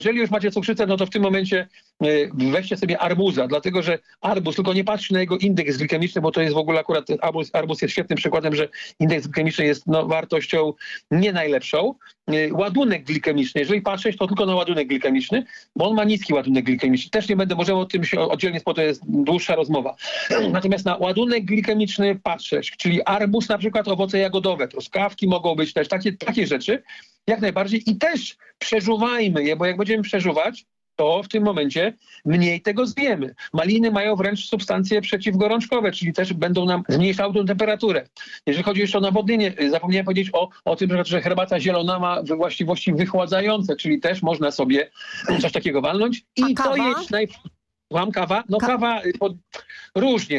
Jeżeli już macie cukrzycę, no to w tym momencie weźcie sobie arbuza, dlatego że arbuz, tylko nie patrzcie na jego indeks glikemiczny, bo to jest w ogóle akurat arbuz jest świetnym przykładem, że indeks glikemiczny jest wartością nie najlepszą. Ładunek glikemiczny, jeżeli patrzeć, to tylko na ładunek glikemiczny, bo on ma niski ładunek glikemiczny. Też nie będę, możemy o tym się oddzielnie, bo to jest dłuższa rozmowa. Natomiast na ładunek glikemiczny patrzeć, czyli arbuz, na przykład owoce jagodowe, truskawki mogą być też, takie rzeczy, jak najbardziej i też przeżuwajmy je, bo jak będziemy przeżuwać, to w tym momencie mniej tego zjemy. Maliny mają wręcz substancje przeciwgorączkowe, czyli też będą nam zmniejszały tę temperaturę. Jeżeli chodzi jeszcze o nawodnienie, zapomniałem powiedzieć o tym, że herbata zielona ma właściwości wychładzające, czyli też można sobie coś takiego walnąć. I kawa? To jest Mam kawa? No kawa różnie.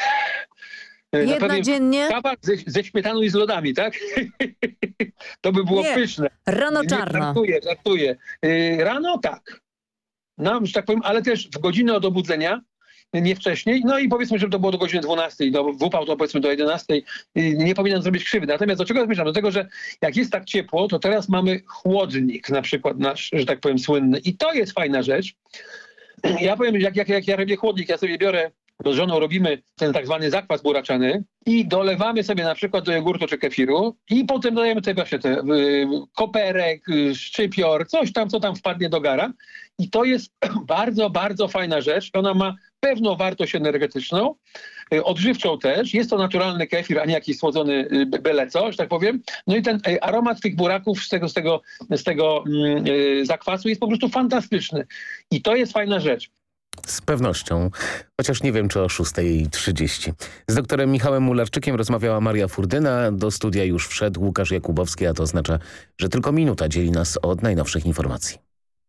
Jedna dziennie? Kawa ze śmietaną i z lodami, tak? To by było pyszne. Rano czarna. Żartuję. Rano tak. No, że tak powiem, ale też w godzinę od obudzenia, nie wcześniej. No i powiedzmy, żeby to było do godziny 12, w upał to powiedzmy do 11. Nie powinien zrobić krzywdy. Natomiast do czego zmierzam? Do tego, że jak jest tak ciepło, to teraz mamy chłodnik na przykład nasz, że tak powiem, słynny. I to jest fajna rzecz. Ja powiem, jak ja robię chłodnik, ja sobie biorę, z żoną robimy ten tak zwany zakwas buraczany i dolewamy sobie na przykład do jogurtu czy kefiru i potem dodajemy te koperek, szczypior, coś tam, co tam wpadnie do gara. I to jest bardzo, bardzo fajna rzecz. Ona ma pewną wartość energetyczną, odżywczą też. Jest to naturalny kefir, a nie jakiś słodzony byle co, że tak powiem. No i ten aromat tych buraków z tego zakwasu jest po prostu fantastyczny. I to jest fajna rzecz. Z pewnością, chociaż nie wiem, czy o 6:30. Z doktorem Michałem Mularczykiem rozmawiała Maria Furdyna. Do studia już wszedł Łukasz Jakubowski, a to oznacza, że tylko minuta dzieli nas od najnowszych informacji.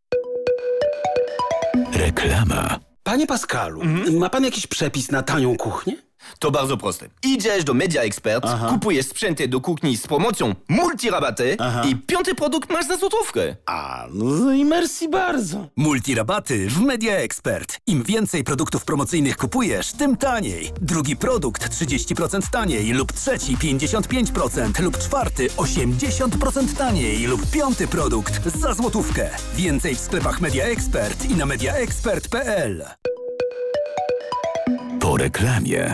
Reklama. Panie Pascalu, ma pan jakiś przepis na tanią kuchnię? To bardzo proste. Idziesz do Media Expert, kupujesz sprzęty do kuchni z promocją multirabaty i 5. produkt masz za złotówkę. No i merci bardzo. Multirabaty w Media Expert. Im więcej produktów promocyjnych kupujesz, tym taniej. Drugi produkt 30% taniej lub trzeci 55% lub czwarty 80% taniej lub 5. produkt za złotówkę. Więcej w sklepach Media Expert i na mediaexpert.pl. Po reklamie.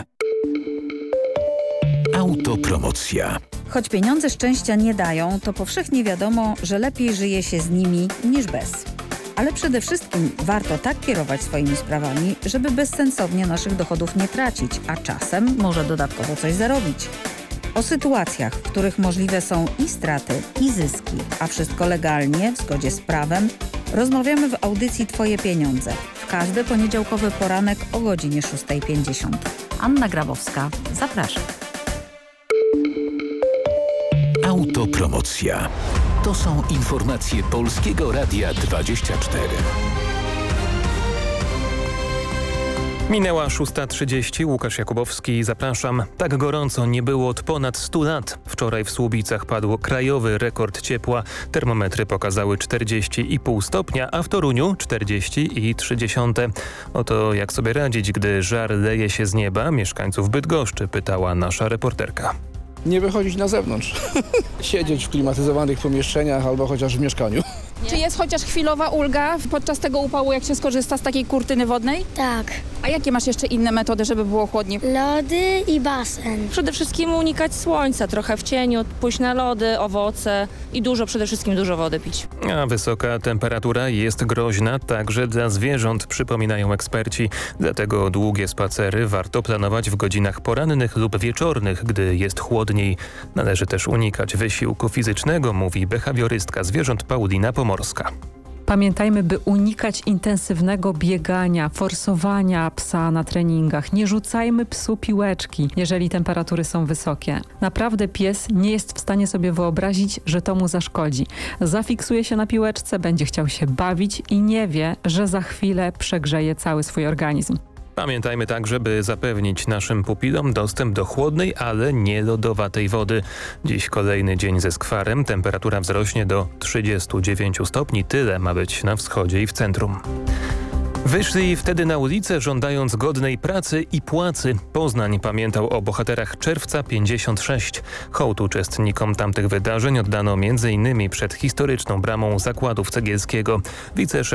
Autopromocja. Choć pieniądze szczęścia nie dają, to powszechnie wiadomo, że lepiej żyje się z nimi niż bez. Ale przede wszystkim warto tak kierować swoimi sprawami, żeby bezsensownie naszych dochodów nie tracić, a czasem może dodatkowo coś zarobić. O sytuacjach, w których możliwe są i straty, i zyski, a wszystko legalnie, w zgodzie z prawem, rozmawiamy w audycji Twoje pieniądze. W każdy poniedziałkowy poranek o godzinie 6:50. Anna Grabowska, zapraszam. Autopromocja. To są informacje Polskiego Radia 24. Minęła 6:30, Łukasz Jakubowski, zapraszam. Tak gorąco nie było od ponad 100 lat. Wczoraj w Słubicach padł krajowy rekord ciepła. Termometry pokazały 40,5 stopnia, a w Toruniu 40,3. Oto jak sobie radzić, gdy żar leje się z nieba, mieszkańców Bydgoszczy pytała nasza reporterka. Nie wychodzić na zewnątrz. Siedzieć w klimatyzowanych pomieszczeniach albo chociaż w mieszkaniu. Czy jest chociaż chwilowa ulga podczas tego upału, jak się skorzysta z takiej kurtyny wodnej? Tak. A jakie masz jeszcze inne metody, żeby było chłodniej? Lody i basen. Przede wszystkim unikać słońca, trochę w cieniu, pójść na lody, owoce i przede wszystkim dużo wody pić. A wysoka temperatura jest groźna także dla zwierząt, przypominają eksperci. Dlatego długie spacery warto planować w godzinach porannych lub wieczornych, gdy jest chłodniej. Należy też unikać wysiłku fizycznego, mówi behawiorystka zwierząt Paulina Pomorska. Pamiętajmy, by unikać intensywnego biegania, forsowania psa na treningach. Nie rzucajmy psu piłeczki, jeżeli temperatury są wysokie. Naprawdę pies nie jest w stanie sobie wyobrazić, że to mu zaszkodzi. Zafiksuje się na piłeczce, będzie chciał się bawić i nie wie, że za chwilę przegrzeje cały swój organizm. Pamiętajmy także, by zapewnić naszym pupilom dostęp do chłodnej, ale nie lodowatej wody. Dziś kolejny dzień ze skwarem. Temperatura wzrośnie do 39 stopni. Tyle ma być na wschodzie i w centrum. Wyszli wtedy na ulicę, żądając godnej pracy i płacy. Poznań pamiętał o bohaterach Czerwca 56. Hołd uczestnikom tamtych wydarzeń oddano m.in. przed historyczną bramą Zakładów Cegielskiego. Wiceszef